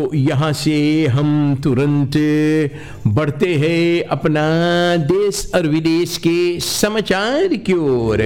यहाँ से हम तुरंत बढ़ते हैं अपना देश और विदेश के समाचार की ओर।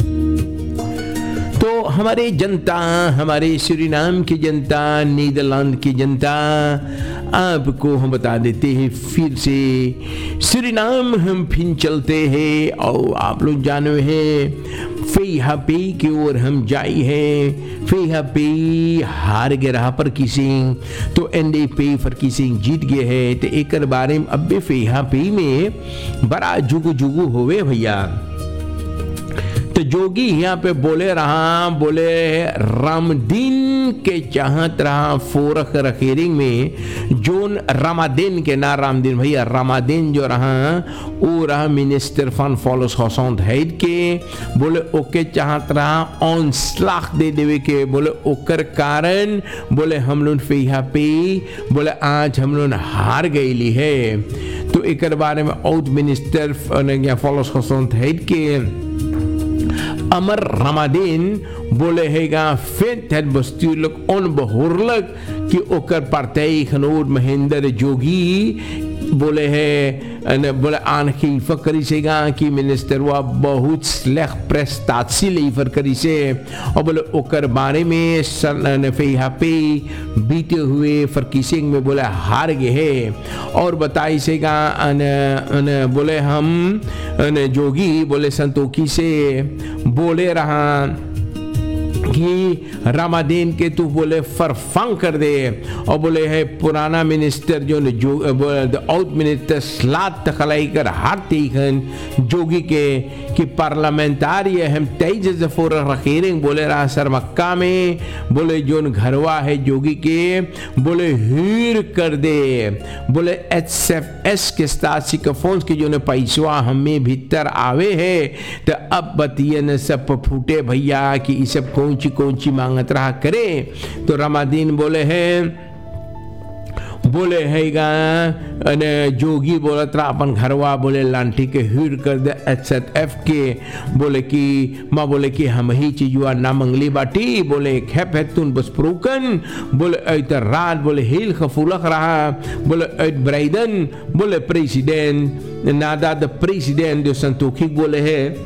तो हमारे जनता, हमारे सूरीनाम की जनता, नीदरलैंड की जनता, आपको हम बता देते हैं फिर से सूरीनाम हम फिर चलते हैं और आप लोग जानो हैं फेहा पे की ओर हम जाई हैं। फेहा पे हार गए रहा पर किसिंग तो एनडी पे फर किसिंग जीत गए है। तो एक बारे में अब फेहा पे में बड़ा जुगु जुगु होवे भैया। तो जोगी यहाँ पे बोले रहा, बोले रामदीन के चाहत रहा फोरख रखेरिंग में जोन रामादीन के ना रामदीन भैया रामादीन जो रहा वो रहा मिनिस्टर फन फॉलोस हॉसौंद हेड के बोले ओके चाहत रहा ऑन स्लाख दे देवे के बोले ओकर कारण बोले हम लोग फेहा पे बोले आज हम लोग हार गईली है। तो एक बारे में आउट मिनिस्टर फॉलोस हॉसौंद हेड के अमर रामादीन बोले हैगा फेंट है बस्ती लोग उन बहुरलक कि ओकर पार्टी खनूर महेंद्र जोगी बोले है बोले आनखी फकरी सेगा कि मिनिस्टर हुआ बहुत स्लेख प्रेस्तासी लीफर करी से और बोले ओकर बारे में फेहा पे बीते हुए फरकीसिंग में बोले हार गए है। और बताई सेगा बोले हम जोगी बोले संतोखी से बोले रहा कि रामादीन के तू बोले फरफंग कर दे और बोले है पुराना मिनिस्टर जो आउट मिनिस्टर स्लात तखलाई कर हारती खन जोगी के कि पार्लियामेंटारी हम तेज जफोर रखेरिंग बोले रहा सर मक्का में बोले जोन घरवा है जोगी के बोले हीर कर दे बोले HFS के स्टासी का फोन की जो ने पैसवा हमें भीतर आवे है। तो अब बतिए न सब फूटे भैया कि ये सब कौन ची मांगत रहा करे। तो रामादीन बोले हैं बोले हैगा जोगी बोलत रहा अपन घरवा बोले लांठी के हीर कर दे HFF के बोले कि माँ बोले कि हम ही चीजुआ ना मंगली बाटी बोले खेप है तुन बस प्रोकन बोले ऐत रात बोले हिल खफूलक रहा बोले ऐत ब्राइडन बोले प्रेसिडेंट नादा द प्रेसिडेंट जो संतोखी बोले है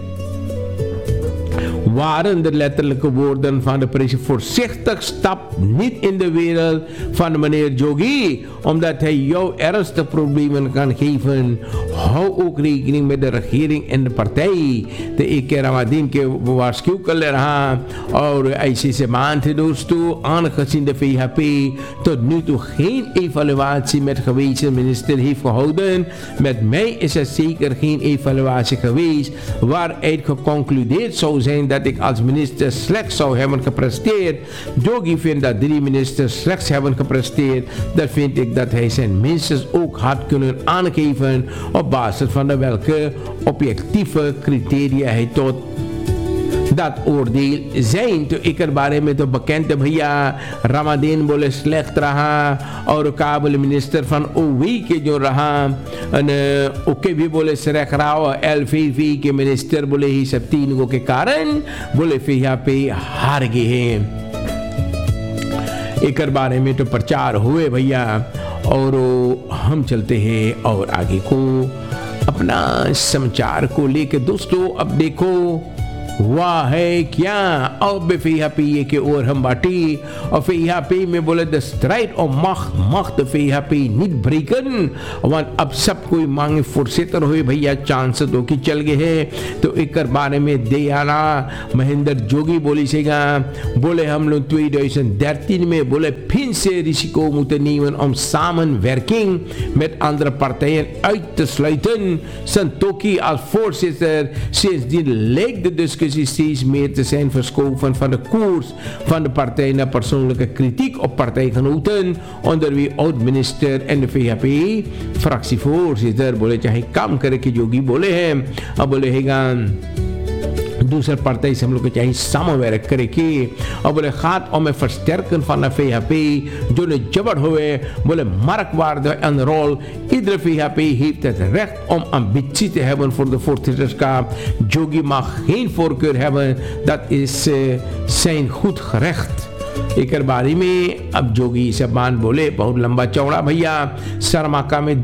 waren de letterlijke woorden van de president voorzichtig stap niet in de wereld van meneer Jogi, omdat hij jou ernstige problemen kan geven. Hou ook rekening met de regering en de partij. De ik Ramadien ke waarschuw kan leren और ऐसे से मानते दोस्तों aangezien de VHP tot nu toe geen evaluatie met gewezen minister heeft gehouden. Met mij is er zeker geen evaluatie geweest waaruit geconcludeerd zou zijn dat ik als minister slechts zou hebben gepresteerd. Jogi vindt dat 3 ministers slechts hebben gepresteerd. Dat vind ik dat hij zijn minstens ook had kunnen aangeven op basis van de welke objectieve criteria hij tot dat oordeel zijn. तो एक बारे में तो bekend है भैया रामादीन बोले स्लेक्ट रहा और काबुल मिनिस्टर फन ओवी के जो रहा ओके भी बोले सरेख राव एलफीफी के मिनिस्टर बोले ही सब 3 गो के कारण बोले फिर यहाँ पे हार गए हैं। एक बारे में तो प्रचार हुए भैया और हम चलते हैं और आगे को अपना समाचार को लेके दोस्तों। अब देखो वाह है क्या अब फेहापी के और हम बाटी और फेहापी में बोले द स्ट्राइट और मख्त फेहापी निट ब्रेकन वन अब सब कोई मांगे फुर्सत हुए भैया चांस तो कि चल गए हैं। तो एक बारे में दयाना महेंद्र जोगी बोली सेगा बोले हम लोग 2013 में बोले फिर से risiko moeten nemen om samenwerking met andere partijen uit te sluiten. Santoki als voorzitter sindsdien leek de discussie steeds meer te zijn verschoven van de koers van de partij naar persoonlijke kritiek op partijgenoten, onder wie oud-minister en de VHP fractievoorzitter बोले चाहे काम करे कि जोगी बोले हैं अब बोले हैगा दूसरे partij से हम लोग को चाहिए samenwerk करे कि अब बोले gaat om het versterken van de VHP जो ने जबर हुए बोले markwaarde en rol. Iedere VHP heeft het recht om ambitie te hebben voor de voorzitterschap. Jogi mag geen voorkeur hebben, dat is zijn goed gerecht. एक बारी में अब जोगी सबमान बोले बहुत लंबा चौड़ा भैया Sarmaka met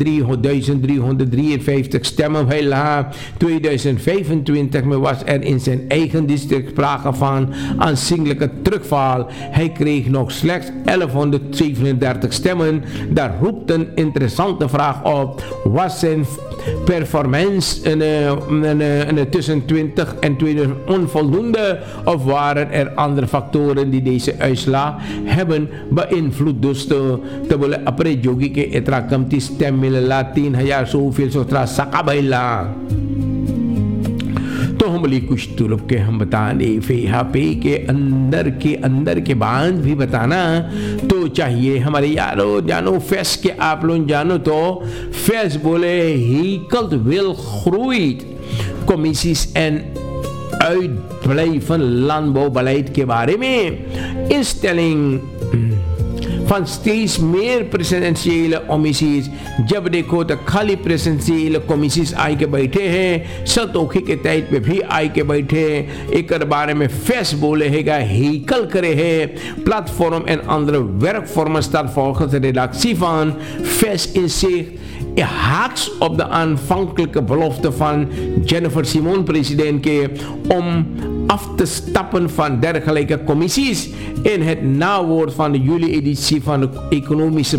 353 stemmen bij La 2025 was in zijn eigen district sprake van aanzienlijke terugval. Hij kreeg nog slechts 1137 stemmen. Daar roept een interessante vraag op. Was zijn performance tussen 20 en 20 onvoldoende of waren er andere factoren die deze uitslag hebben beïnvloed? Dus te bolen apre jogi ke etra kamti stem milala 3000 zoveel sotra sakabayla. तो हम बोली कुछ तुलुप के हम बताने फेहापे के अंदर के बांध भी बताना तो चाहिए हमारे यारो जानो फेस के आप लोग जानो तो फेस बोले Hekelt wil groeit commissies en uitblijven landbouwbeleid के बारे में instelling van steeds meer presidentiële commissies. जब देखो तो खाली प्रेसिडेंशियल कमीशीज आई के बैठे हैं सतोखी के तहत में भी आई के बैठे एक बारे में फेस बोले हैगा हेकल करे है platform en andere werkvormen staat volgens de redactie van FES in zich haaks op de aanvankelijke belofte van Jennifer Simon president om af te stappen van dergelijke commissies. In het nawoord van de juli-editie van het Economische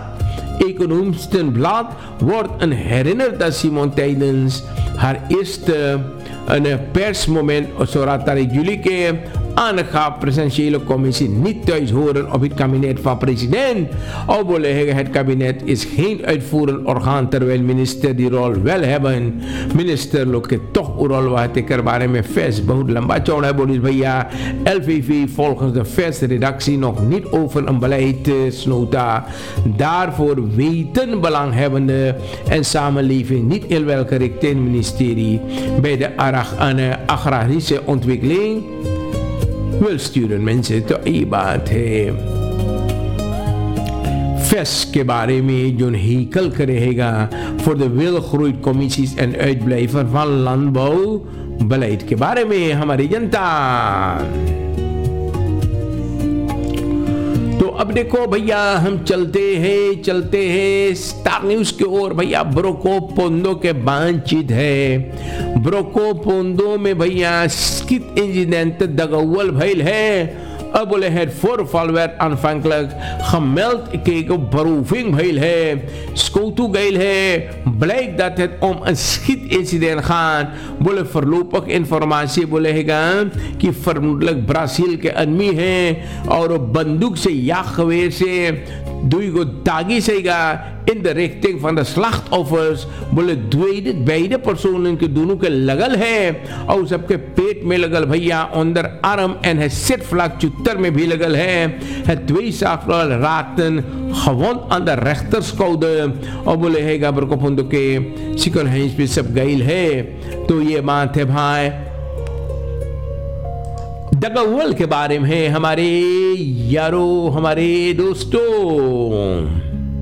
Blad wordt een herinnerd dat Simon tijdens haar eerste persmoment zodat jullie aangaf presidentiële commissie niet thuis horen op het kabinet van president. Het kabinet is geen uitvoerend orgaan terwijl minister die rol wel hebben. Minister look toch een rol wat ik er met VES बहुत लंबा चौड़ा बोली भैया LVV volgens de VES redactie nog niet over een beleidsnota. Daarvoor weten belanghebbenden en samenleving niet in welke richting ministerie bij de agrarische ontwikkeling wil sturen. mensen तो ये बात है FES के बारे में जो हेकल करेगा voor de wilgroeit commissies en uitblijven van landbouwbeleid के बारे में हमारी जनता. तो अब देखो भैया हम चलते हैं स्टार न्यूज की ओर. भैया ब्रोको पोंदो के बांचित है. ब्रोको पोंदो में भैया स्किट इंसिडेंट दगवल भइल है. अब बोले het voorval werd aanvankelijk gemeld tegen beroving भइल है. Skotu geil है. Blijkt dat het om een schietincident gaat. बोले voorlopig informatie बोले हैगा कि vermoedelijk Brazil के आदमी है और बंदूक से या geweer से दुईगो दागी सेगा in de richting van de slachtoffers. बोले beide personen के दोनों के लगल है और सबके पेट में लगल भैया onder arm en het zitvlak chutter में भी लगल है. Het twee slachtoffer raakten gewond aan de rechterschouder और बोले हैगा बरकोपुंदो के सिकल हैंस पे सब गईल है. तो ये बात है भाई दगावल के बारे में है हमारे यारो हमारे दोस्तों.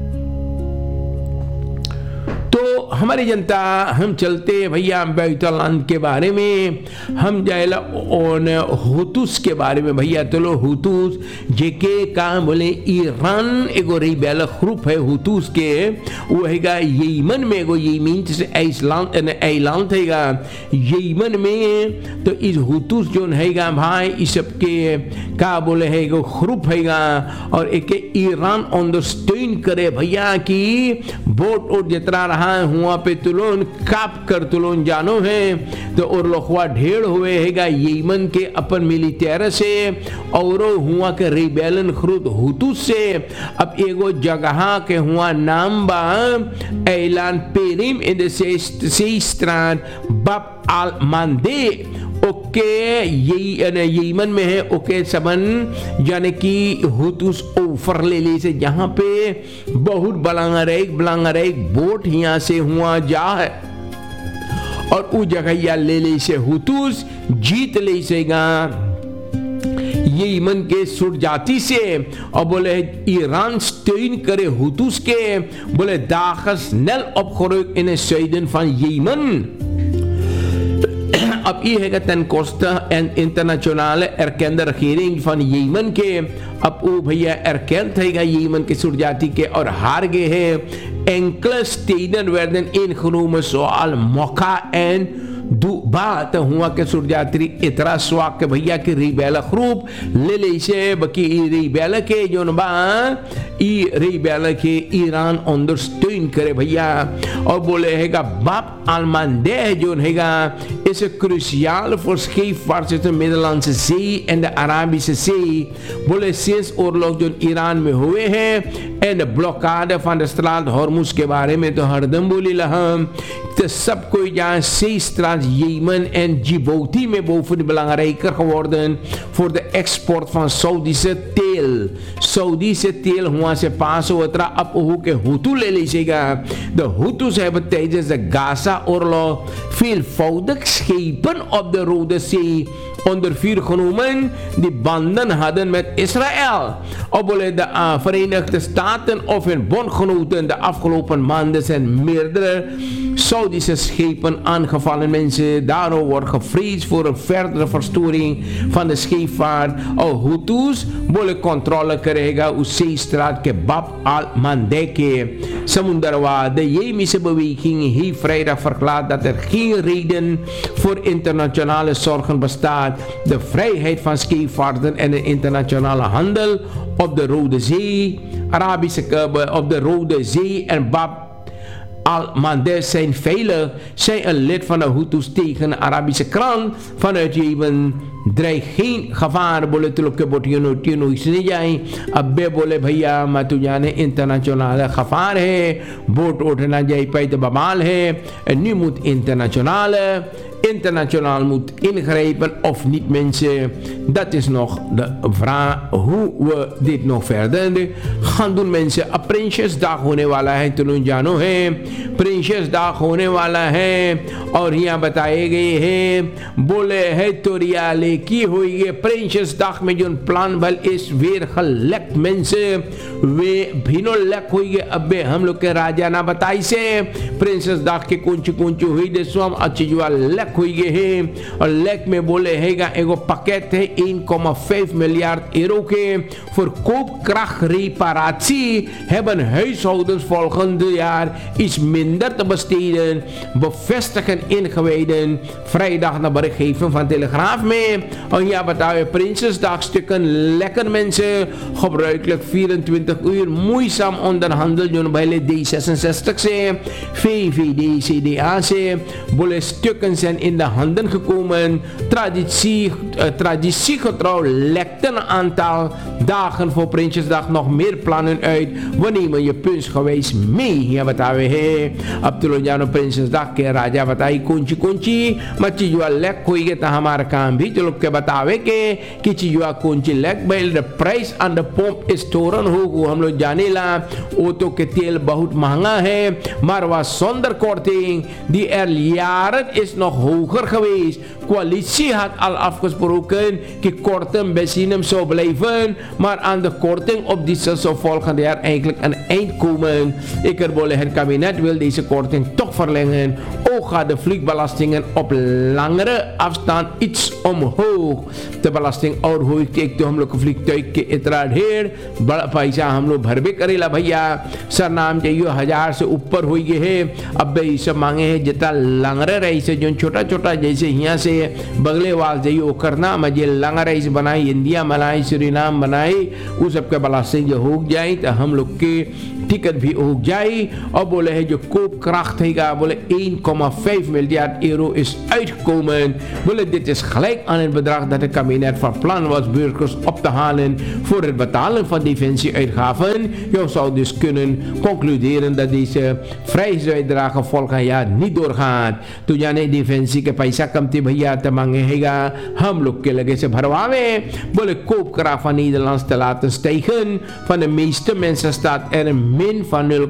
तो हमारी जनता हम चलते भैया बैतुल्लाह के बारे में हम जाएला और हुतूस के बारे में भैया. चलो हुतूस जेके का बोले ईरान एगो रिबेल ग्रुप है हुतूस के वो हैगा यमन में एगो यमीन से आइलैंड हैगा यमन में. तो इस हुतूस जो हैगा भाई इस सब के का बोले है एगो ग्रुप हैगा और एक ईरान अंडरस्टैंड करे भैया कि बोट और जितना रहा हुआ पे तुलोन काप कर तुलोन जानो है. तो और लोखवा ढेर हुए हैगा यमन के अपन मिलिटेर से और हुआ के रिबेलन खुद हुतू से. अब एगो जगह के हुआ नाम बा ऐलान पेरिम इन से स्ट्रांड बाप आल मांदे ओके यमन में है. ओके सबन यानी कि हुतूस ओफर ले ली से जहां पे बहुत बलांगरेक बोट यहाँ से हुआ जा है और उस जगह या ले ली से हुतूस जीत ले सेगा यमन के सुर जाति से और बोले ईरान स्टेन करे हुतूस के बोले दाखस नल opgerukt in het zuiden van Jemen. op iedere ten koste en internationale erkende regering van Jemen के अब वो भैया erkend है Jemen के सुरजाती के और हार गए हैं enkele steden werden ingenomen zoals Mokka en Duba te हुआ के सुरजात्री इतना स्वाक के भैया की रिबेल ग्रुप ले ले से बकी रिबेल के जो नबा ई रिबेल के ईरान ondersteun करे भैया और बोले हैगा बाप Al-Mandeh जो हैगा is cruciaal voor scheepvaart tussen de Middellandse Zee en de Arabische Zee बोले sinds oorlog जो ईरान में हुए हैं en de blokkade van de straat Hormuz के बारे में तो हरदम बोली लहम te सब कोई जहाँ zeestraat Jemen en Djibouti mee boven belangrijker geworden voor de export van Saudische teel. Saudische teel, hoe ze passen, wat er op hoe ke Hutu lelijzega. De Hutus hebben tijdens de Gaza-oorlog veelvoudig schepen op de Rode Zee onder vuur genomen die banden hadden met Israël. Obole de Verenigde Staten of hun bondgenoten de afgelopen maanden zijn meerdere Saudische schepen aangevallen. Mensen daardoor wordt gevreesd voor een verdere verstoring van de scheepvaart. Hutus willen controle krijgen op zeestraat Kebab al-Mandeke. Samundarwa, de Jemense beweging heeft vrijdag verklaard dat er geen reden voor internationale zorgen bestaat. De vrijheid van scheepvaarten en de internationale handel op de Rode Zee, op de Rode Zee en Bab Al-Mandeb zijn veilig, zijn een lid van de Hutus tegen de Arabische krant vanuit Jemen. Dreig geen gevaar bolle tulke botino tino isnijai abbe bolle भैया matujane internationale gevaar है boot ordena jai paite bamal है en nu moet internationaal moet ingrijpen of niet mensen. Dat is nog de vraag hoe we dit nog verder gaan doen mensen. Prinsjesdag होने वाला है तुम जानो है Prinsjesdag होने वाला है और यहाँ बताए गए हैं बोले है तोरियाले की हुई है Prinsjesdag में जो प्लान बल इस weer gelekt mensen वे भिनो लक हुई है अबे हम लोग के राजा ना बताई से Prinsjesdag के कुंच हुई दे स्वाम अच्छी जो लक हुई है और लेक में बोले हैगा एगो pakket है 1,5 miljard euro के voor koopkrachtreparatie hebben huishoudens volgende jaar iets minder te besteden, bevestigen ingewijden vrijdag naar berichtgeving van Telegraaf mee. En ja, betaal Prinsjesdag stukken lekker mensen, gebruikelijk 24 uur moeizaam onderhandeld bij de D66 VVD CDA bolle stukken zijn in de handen gekomen. Traditiegetrouw lekt een aantal dagen voor Prinsjesdag nog meer plannen uit. We nemen je puntsgewijs mee. Ja, wat hebben we? Abdullah Prinsjesdag के राजा बताई कुंची मत चीजुआ लेक कोई के हमारा काम भी चलो के बतावे कि चीजुआ कुंची लेक बैल the price on the pump स्टोरन हो हम लोग जाने ला ऑटो के तेल बहुत महंगा है maar was zonder korting die jaren is nog hoger geweest. Coalitie had al afgesproken dat korting benzine zou blijven, maar aan de korting op diesel zou volgend jaar eigenlijk een eind komen. Het kabinet wil deze korting toch verlengen. Ook gaat de vliegbelastingen op langere afstand iets omhoog. De belasting और हुई कि हम लोग को vliegtuig के इतना ढेर बड़ा पैसा हम लोग भर भी करेला भैया सरनाम चाहिए 1000 से ऊपर हुई है अब ये सब मांगे हैं जितना लंगरे रही से जो छोटा छोटा जैसे यहाँ से बगलेवाल जाइए वो करना मजे लंगर रईस बनाई इंडिया बनाई सूरीनाम बनाई वो सबके belasting जो हो जाए तो हम लोग के टिकट भी हो जाए और बोले है जो koopkracht हैगा बोले 1,5 miljard euro is uitgekomen. Bolle dit is gelijk aan het bedrag dat het kabinet van plan was burgers op te halen voor het betalen van defensieuitgaven. Je zou dus kunnen concluderen dat deze vrijheidsuitdragen volgend jaar niet doorgaan. Toen jij nee defensie के पैसा कमती भैया te मांगेगा हम लोग के लगे से भरवावे. Bolle koopkracht van Nederlands te laten stijgen. Van de meeste mensen staat er een min van 0,1%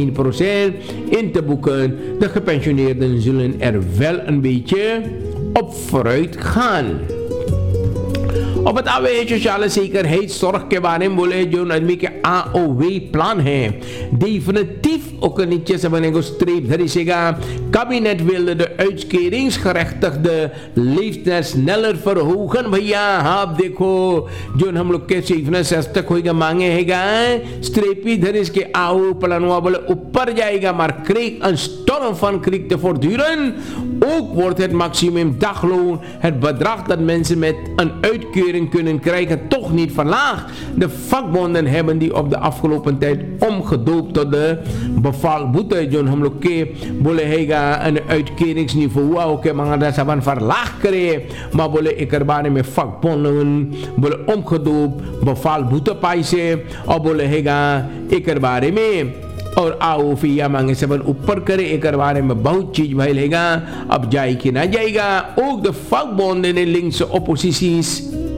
in te boeken. De gepensioneerden zullen er wel een beetje op vooruit gaan. और बतावे sociale zekerheidszorg के बारे में बोले जो आदमी के AOW plan है definitief ook niet ze wanneer streep धरिसेगा kabinet wilde de uitkeringsgerechtigde leeftijd sneller verhogen भैया आप देखो जो हम लोग के 67 तक होएगा मांगे हैगा streepie धरिस के AOW planवा बोले ऊपर जाएगा maar kreeg een storm van kriek te voortduren ook wordt het maximum dagloon het bedrag dat mensen met een uitkering kunnen krijgen toch niet verlaagd. De vakbonden hebben die op de afgelopen tijd omgedoopt tot de bevaalboete. John हम लोग के बोले हैगा een uitkeringsniveau ook maar dat ze van verlaagd krijgen maar बोले एक बारे में vakbonden बोले omgedoopt bevaalboete paise और बोले हैगा एक बारे में और आओ फिया मांगे सबन ऊपर करे एक बारे में बहुत चीज भइल हैगा अब जाए कि ना जाएगा ook de vakbonden en linkse opposities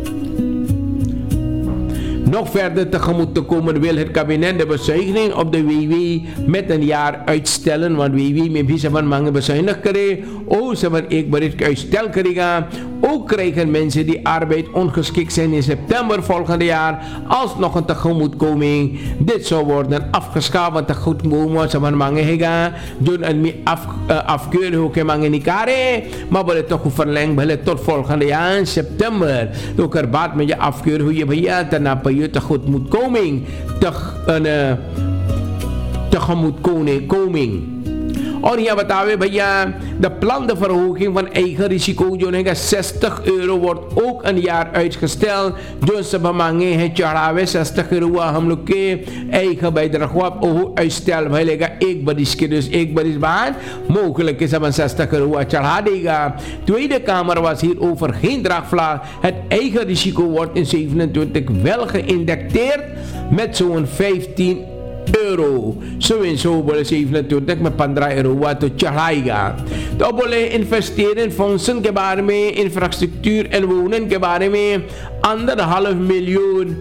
nog verder tegemoet te komen wil het kabinet de bezuiniging op de WW met een jaar uitstellen want WW में भी सबन मांगे bezuinigd करे और सबन एक बार uitstel करेगा ook krijgen mensen die arbeid ongeschikt zijn in september volgende jaar alsnog een tegemoetkoming dit zou worden afgeschaft want tegemoetkoming सबन मांगे हैगा जो आदमी afkeuren होके मांगे निकारे maar बोले तो verleng भले tot volgende jaar september तो कर बाद में जो afkeur हुई है भैया तना je tegemoetkoming tegemoetkoming और यहाँ बतावे भैया de plan de verhoging van eigen risico जो है €60 wordt ook een jaar uitgesteld जो सब मांगे हैं चढ़ावे €60 हम लोग के eigen bijdrage op uitstel भइलेगा एक बरिस के dus एक बरिस बाद mogelijk is dat €60 चढ़ा देगा tweede kamer was hierover geen draagvlak het eigen risico wordt in 27 wel geïndexeerd met zo'n €15 zo en zo बोले 27 में €15 हुआ तो चढ़ाएगा तो बोले इन्वेस्टेर इन फंक्शन के बारे में इंफ्रास्ट्रक्चर एंड वोनन के बारे में $1,5 miljoen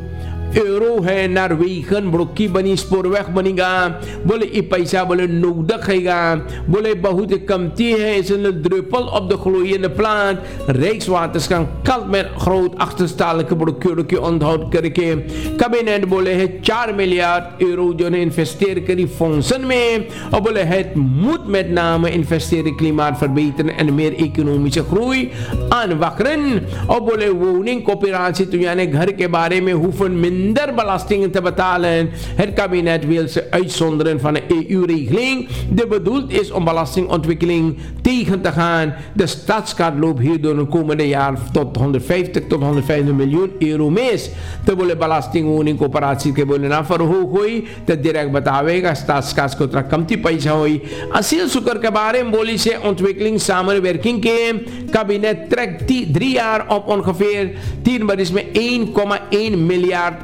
है नॉर्वेगन ब्रोकी बनी स्पोरवेक बनेगा बोले ये पैसा बोले nodig हैगा बोले बहुत कमती है इसलिए druppel op de gloeiende plaat Rijkswaterstaat kan met groot achterstallige broekje onthoud करके kabinet बोले है €4 miljard जो ने investeren करी fondsen में और बोले het moet met name investeren klimaat verbeteren en meer economische groei aanwakkeren और बोले woningcoöperatie toen यानी घर के बारे में hoeven minder belastingen te betalen. Het kabinet wil ze uitzonderen van de EU-regeling. Die bedoeld is om belastingontwikkeling tegen te gaan. De staatskaart loopt hierdoor de komende jaar tot €150 tot €150 miljoen mis. तो बोले belasting woningcoöperatie के बोले ना फरहोग हुई तो direct बतावेगा staatskaart को तरह कमती पैसा हुई asielzoeker के बारे में बोली से ontwikkeling samenwerking के kabinet trekt 3 jaar op ongeveer 10 बरिस में €1,1 miljard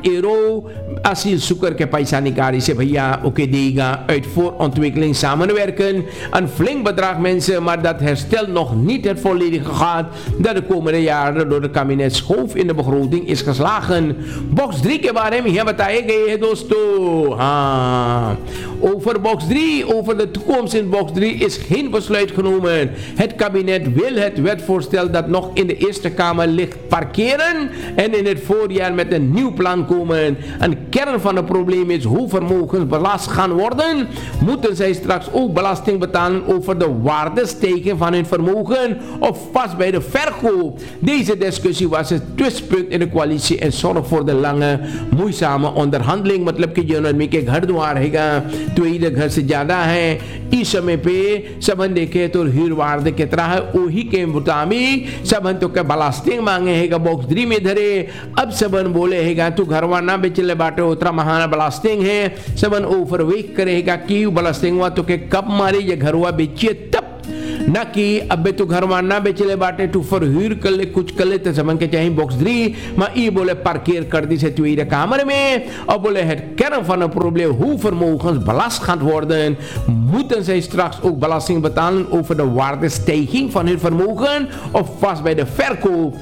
asielzoeker के पैसा निकाली से भैया ओके देगा uit voor ontwikkeling samenwerken een flink bedrag mensen maar dat herstel nog niet het volledige gaat dat de komende jaren door de kabinetsschoof in de begroting is geslagen box 3 के बारे में यह बताए गए हैं दोस्तों हाँ over box 3 over de toekomst in box 3 is geen besluit genomen het kabinet wil het wetvoorstel dat nog in de Eerste Kamer ligt parkeren en in het voorjaar met een nieuw plan komen. Een kern van het probleem is hoe vermogens belast gaan worden. Moeten zij straks ook belasting betalen over de waardestijging van hun vermogen of vast bij de verkoop? Deze discussie was het twistpunt in de coalitie en zorgt voor de lange, moeizame onderhandeling. मतलब कि जो आदमी के घर द्वार हैगा तो ये घर से ज़्यादा है इस समय पे सबन देखे तो हीर वार्ड कितना है वही के मुताबिक सबन तो क्या बलास्टिंग मांगे हैगा बॉक्स 3 में धरे अब सबन बोले हैगा तू घरवा ना बेचले बाटे उतरा महाना बलास्टिंग है सबन ओवर वेक करेगा कि बलास्टिंग हुआ तो के कब मारे ये घरवा बेचिए तब ना कि अबे तू घर ना बेचले बाटे तू फॉर हीर कर ले कुछ कर ले तो समझ के चाहिए बॉक्स 3 मां ई बोले पार्केर कर दी से तू इधर कामर में और बोले het kern van het probleem hoe vermogens belast gaat worden moeten zij straks ook belasting betalen over de waardestijging van hun vermogen of vast bij de verkoop